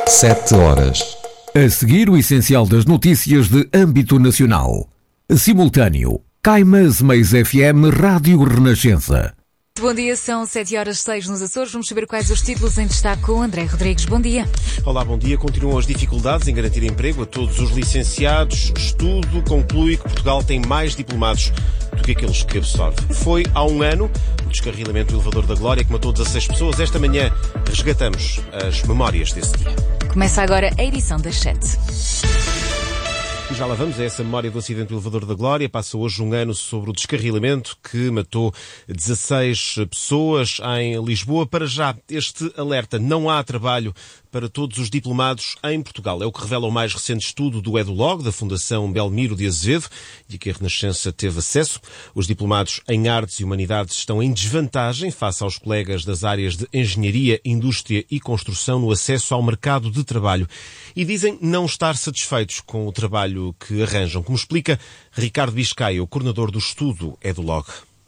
7h. A seguir, o essencial das notícias de âmbito nacional. Simultâneo. Caimas Mais FM Rádio Renascença. Bom dia, são 7h06 nos Açores. Vamos saber quais os títulos em destaque com o André Rodrigues. Bom dia. Olá, bom dia. Continuam as dificuldades em garantir emprego a todos os licenciados. Estudo conclui que Portugal tem mais diplomados do que aqueles que absorve. Foi há um ano o descarrilamento do elevador da Glória que matou 16 pessoas. Esta manhã resgatamos as memórias desse dia. Começa agora a edição das 7. Já lá vamos a essa memória do acidente do elevador da Glória. Passa hoje um ano sobre o descarrilamento que matou 16 pessoas em Lisboa. Para já, este alerta: não há trabalho para todos os diplomados em Portugal. É o que revela o mais recente estudo do EduLog, da Fundação Belmiro de Azevedo, e que a Renascença teve acesso. Os diplomados em Artes e Humanidades estão em desvantagem face aos colegas das áreas de Engenharia, Indústria e Construção no acesso ao mercado de trabalho. E dizem não estar satisfeitos com o trabalho que arranjam, como explica Ricardo Biscaia, o coordenador do estudo EduLog.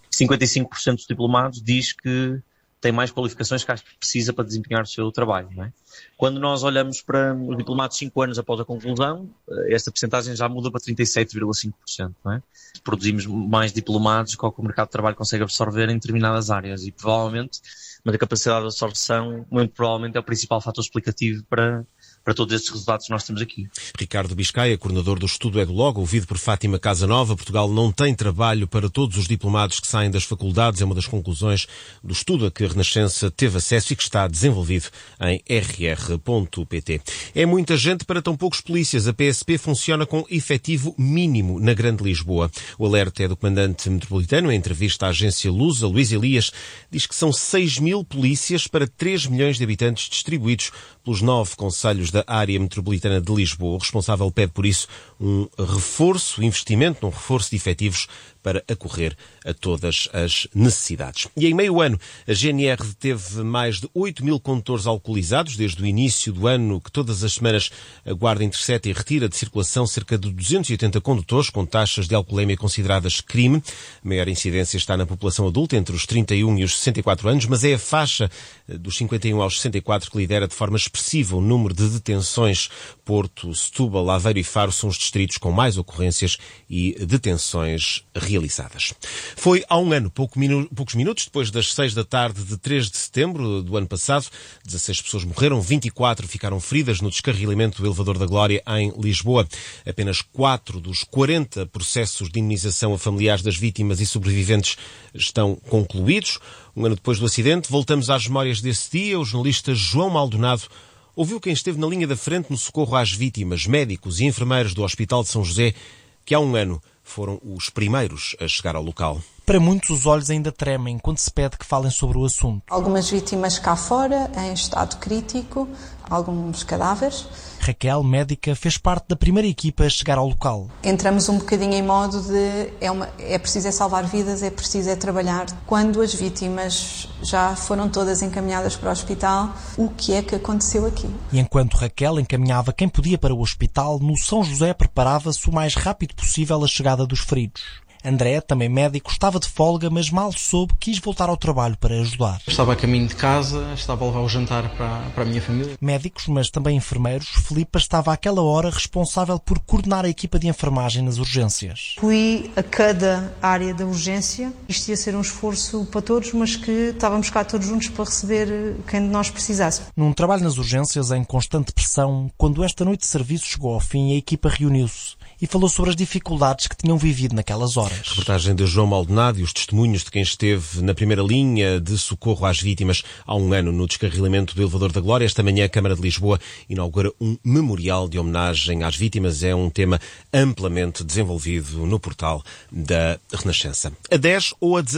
55% dos diplomados diz que tem mais qualificações que precisa para desempenhar o seu trabalho, não é? Quando nós olhamos para os diplomados 5 anos após a conclusão, esta percentagem já muda para 37,5%, não é? Produzimos mais diplomados que o mercado de trabalho consegue absorver em determinadas áreas e provavelmente, mas a capacidade de absorção, muito provavelmente, é o principal fator explicativo para todos estes resultados que nós temos aqui. Ricardo Biscaia, coordenador do estudo EduLog, ouvido por Fátima Casanova. Portugal não tem trabalho para todos os diplomados que saem das faculdades. É uma das conclusões do estudo a que a Renascença teve acesso e que está desenvolvido em rr.pt. É muita gente para tão poucos polícias. A PSP funciona com efetivo mínimo na Grande Lisboa. O alerta é do comandante metropolitano. Em entrevista à agência Lusa, Luís Elias, diz que são 6.000 polícias para 3 milhões de habitantes distribuídos pelos 9 concelhos da área metropolitana de Lisboa. O responsável pede, por isso, um investimento num reforço de efetivos para acorrer a todas as necessidades. E em meio ano, a GNR deteve mais de 8.000 condutores alcoolizados desde o início do ano, que todas as semanas a Guarda intercepta e retira de circulação cerca de 280 condutores com taxas de alcoolemia consideradas crime. A maior incidência está na população adulta, entre os 31 e os 64 anos, mas é a faixa dos 51 aos 64 que lidera de forma expressiva o número de detenções. Porto, Setúbal, Aveiro e Faro são os distritos com mais ocorrências e detenções realizadas. Foi há um ano, poucos minutos depois das 6 da tarde de 3 de setembro do ano passado, 16 pessoas morreram, 24 ficaram feridas no descarrilamento do elevador da Glória em Lisboa. Apenas 4 dos 40 processos de indemnização a familiares das vítimas e sobreviventes estão concluídos. Um ano depois do acidente, voltamos às memórias desse dia. O jornalista João Maldonado ouviu quem esteve na linha da frente no socorro às vítimas, médicos e enfermeiros do Hospital de São José, que há um ano foram os primeiros a chegar ao local. Para muitos, os olhos ainda tremem quando se pede que falem sobre o assunto. Algumas vítimas cá fora, em estado crítico, alguns cadáveres. Raquel, médica, fez parte da primeira equipa a chegar ao local. Entramos um bocadinho em modo de é preciso salvar vidas, é preciso trabalhar. Quando as vítimas já foram todas encaminhadas para o hospital, o que é que aconteceu aqui? E enquanto Raquel encaminhava quem podia para o hospital, no São José preparava-se o mais rápido possível a chegada dos feridos. André, também médico, estava de folga, mas mal soube, quis voltar ao trabalho para ajudar. Estava a caminho de casa, estava a levar o jantar para a minha família. Médicos, mas também enfermeiros, Filipa estava àquela hora responsável por coordenar a equipa de enfermagem nas urgências. Fui a cada área da urgência. Isto ia ser um esforço para todos, mas que estávamos cá todos juntos para receber quem de nós precisasse. Num trabalho nas urgências em constante pressão, quando esta noite de serviço chegou ao fim, a equipa reuniu-se e falou sobre as dificuldades que tinham vivido naquelas horas. Reportagem de João Maldonado e os testemunhos de quem esteve na primeira linha de socorro às vítimas há um ano no descarrilamento do elevador da Glória. Esta manhã a Câmara de Lisboa inaugura um memorial de homenagem às vítimas. É um tema amplamente desenvolvido no portal da Renascença. A 10 ou a 17